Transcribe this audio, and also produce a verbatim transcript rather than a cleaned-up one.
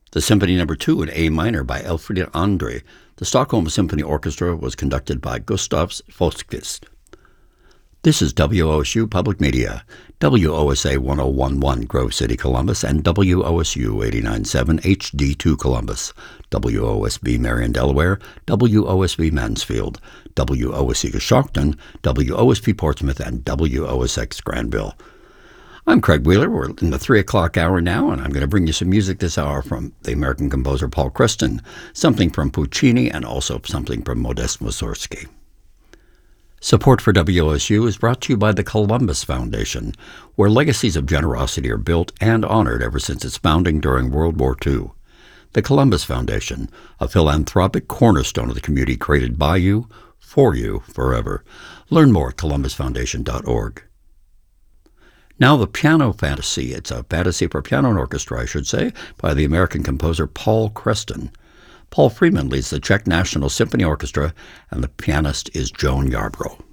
The Symphony Number two in A minor by Elfriede Andre. The Stockholm Symphony Orchestra was conducted by Gustav Forsqvist. This is W O S U Public Media, W O S A ten eleven Grove City, Columbus, and W O S U eighty-nine point seven H D two Columbus, W O S B Marion, Delaware, W O S B Mansfield, W O S C Coshocton, W O S P Portsmouth, and W O S X Granville. I'm Craig Wheeler. We're in the three o'clock hour now, and I'm going to bring you some music this hour from the American composer Paul Creston, something from Puccini, and also something from Modest Mussorgsky. Support for W O S U is brought to you by the Columbus Foundation, where legacies of generosity are built and honored ever since its founding during World War Two. The Columbus Foundation, a philanthropic cornerstone of the community created by you, for you, forever. Learn more at columbus foundation dot org. Now the Piano Fantasy. It's a fantasy for piano and orchestra, I should say, by the American composer Paul Creston. Paul Freeman leads the Czech National Symphony Orchestra, and the pianist is Joan Yarbrough.